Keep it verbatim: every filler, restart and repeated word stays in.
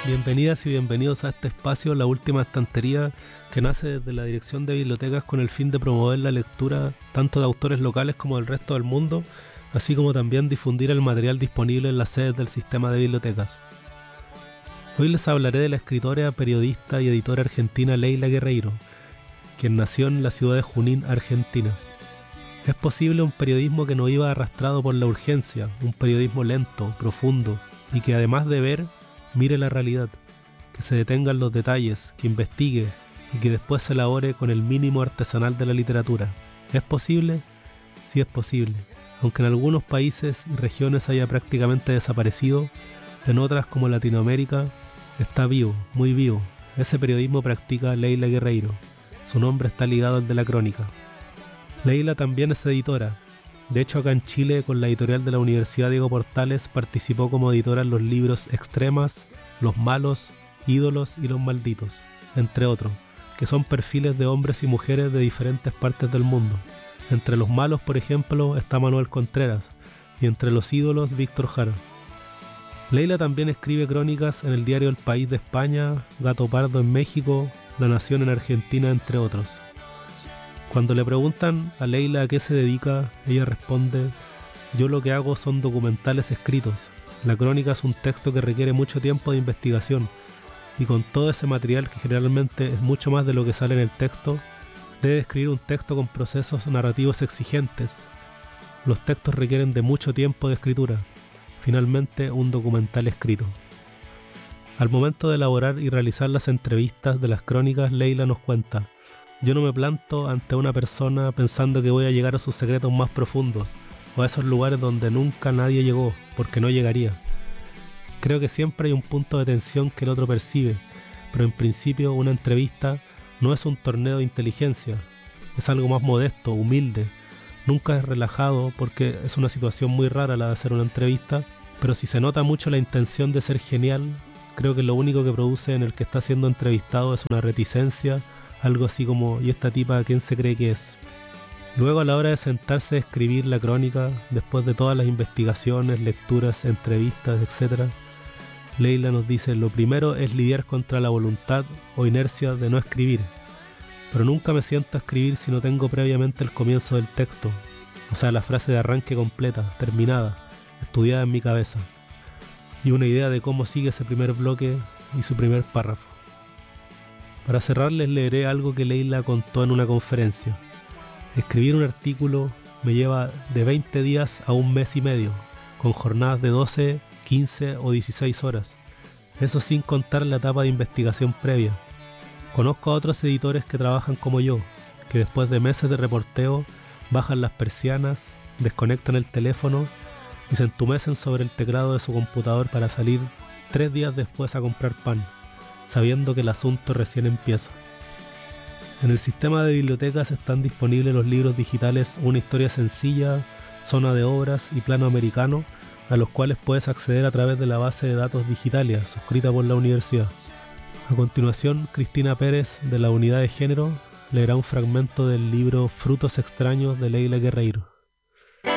Bienvenidas y bienvenidos a este espacio, la última estantería, que nace desde la Dirección de Bibliotecas con el fin de promover la lectura tanto de autores locales como del resto del mundo, así como también difundir el material disponible en las sedes del sistema de bibliotecas. Hoy les hablaré de la escritora, periodista y editora argentina Leila Guerreiro, quien nació en la ciudad de Junín, Argentina. Es posible un periodismo que no iba arrastrado por la urgencia, un periodismo lento, profundo, y que además de ver, mire la realidad, que se detenga en los detalles, que investigue y que después se elabore con el mínimo artesanal de la literatura. ¿Es posible? Sí es posible, aunque en algunos países y regiones haya prácticamente desaparecido, en otras como Latinoamérica está vivo, muy vivo. Ese periodismo practica Leila Guerreiro, su nombre está ligado al de la crónica. Leila también es editora. De hecho, acá en Chile, con la editorial de la Universidad Diego Portales, participó como editora en los libros Extremas, Los Malos, Ídolos y Los Malditos, entre otros, que son perfiles de hombres y mujeres de diferentes partes del mundo. Entre los malos, por ejemplo, está Manuel Contreras, y entre los ídolos, Víctor Jara. Leila también escribe crónicas en el diario El País de España, Gato Pardo en México, La Nación en Argentina, entre otros. Cuando le preguntan a Leila a qué se dedica, ella responde: yo lo que hago son documentales escritos. La crónica es un texto que requiere mucho tiempo de investigación, y con todo ese material que generalmente es mucho más de lo que sale en el texto, debe escribir un texto con procesos narrativos exigentes. Los textos requieren de mucho tiempo de escritura. Finalmente, un documental escrito. Al momento de elaborar y realizar las entrevistas de las crónicas, Leila nos cuenta: yo no me planto ante una persona pensando que voy a llegar a sus secretos más profundos o a esos lugares donde nunca nadie llegó, porque no llegaría. Creo que siempre hay un punto de tensión que el otro percibe, pero en principio una entrevista no es un torneo de inteligencia, es algo más modesto, humilde. Nunca es relajado porque es una situación muy rara la de hacer una entrevista, pero si se nota mucho la intención de ser genial, creo que lo único que produce en el que está siendo entrevistado es una reticencia, algo así como: ¿y esta tipa quién se cree que es? Luego, a la hora de sentarse a escribir la crónica, después de todas las investigaciones, lecturas, entrevistas, etcétera, Leila nos dice: lo primero es lidiar contra la voluntad o inercia de no escribir, pero nunca me siento a escribir si no tengo previamente el comienzo del texto, o sea, la frase de arranque completa, terminada, estudiada en mi cabeza, y una idea de cómo sigue ese primer bloque y su primer párrafo. Para cerrar, les leeré algo que Leila contó en una conferencia. Escribir un artículo me lleva de veinte días a un mes y medio, con jornadas de doce, quince o dieciséis horas. Eso sin contar la etapa de investigación previa. Conozco a otros editores que trabajan como yo, que después de meses de reporteo bajan las persianas, desconectan el teléfono y se entumecen sobre el teclado de su computador para salir tres días después a comprar pan, sabiendo que el asunto recién empieza. En el sistema de bibliotecas están disponibles los libros digitales Una historia sencilla, Zona de obras y Plano americano, a los cuales puedes acceder a través de la base de datos Digitalia, suscrita por la universidad. A continuación, Cristina Pérez, de la Unidad de Género, leerá un fragmento del libro Frutos extraños de Leila Guerreiro.